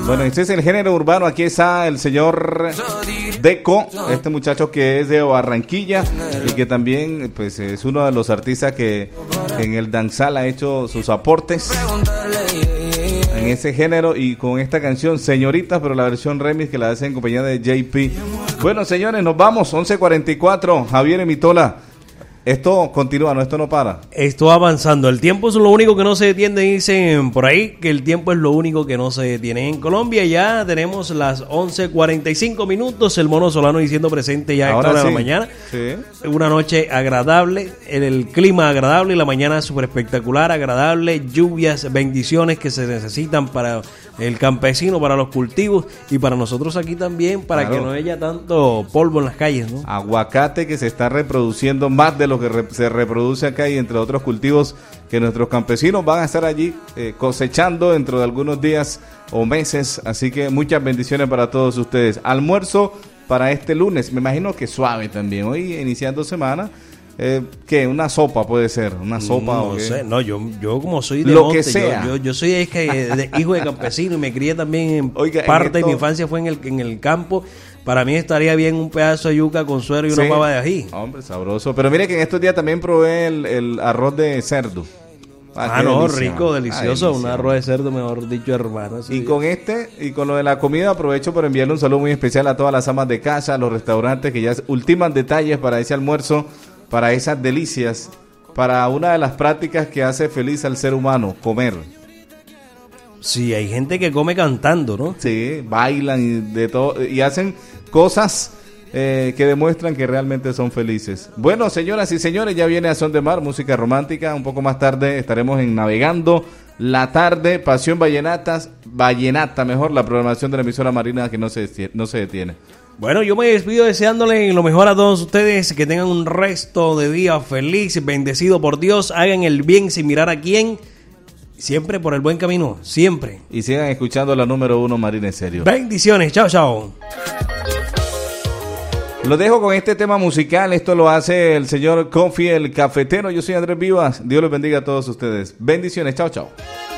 Bueno, este es el género urbano. Aquí está el señor Deco, este muchacho que es de Barranquilla y que también pues es uno de los artistas que en el danzal ha hecho sus aportes en ese género, y con esta canción Señoritas, pero la versión remix que la hace en compañía de JP. Bueno, señores, nos vamos, 11:44. Javier Emitola, esto continúa, ¿no? Esto no para. Esto va avanzando. El tiempo es lo único que no se detiene. Dicen por ahí que el tiempo es lo único que no se detiene. En Colombia ya tenemos las 11:45 minutos. El mono solano diciendo presente ya a esta hora de la mañana. Sí. Una noche agradable, el clima agradable, la mañana súper espectacular, agradable, lluvias, bendiciones que se necesitan para el campesino, para los cultivos y para nosotros aquí también, para claro, que no haya tanto polvo en las calles, ¿no? Aguacate que se está reproduciendo más de lo que se reproduce acá, y entre otros cultivos que nuestros campesinos van a estar allí cosechando dentro de algunos días o meses. Así que muchas bendiciones para todos ustedes. Almuerzo para este lunes, me imagino que suave también. Hoy iniciando semana, ¿qué? Una sopa puede ser, una sopa no o qué. Sé, no, yo como soy de lo monte, que sea. yo soy hijo de campesino y me crié también parte de mi infancia fue en el campo. Para mí estaría bien un pedazo de yuca con suero y una pava de ají. Hombre, sabroso. Pero mire que en estos días también probé el arroz de cerdo. No, delicia, rico, delicioso. delicia, un arroz de cerdo, mejor dicho, hermano. Y con lo de la comida, aprovecho para enviarle un saludo muy especial a todas las amas de casa, a los restaurantes que ya ultiman detalles para ese almuerzo, para esas delicias, para una de las prácticas que hace feliz al ser humano, comer. Sí, hay gente que come cantando, ¿no? Sí, bailan y de todo, y hacen cosas que demuestran que realmente son felices. Bueno, señoras y señores, ya viene A Son de Mar, música romántica. Un poco más tarde estaremos en Navegando la Tarde, Pasión Vallenata, la programación de la emisora Marina que no se detiene. Bueno, yo me despido deseándole lo mejor a todos ustedes, que tengan un resto de día feliz, bendecido por Dios, hagan el bien sin mirar a quién, siempre por el buen camino, siempre. Y sigan escuchando la número 1 Marina en Serio. Bendiciones, chao, chao. Lo dejo con este tema musical. Esto lo hace el señor Coffee, el cafetero. Yo soy Andrés Vivas. Dios los bendiga a todos ustedes. Bendiciones. Chao, chao.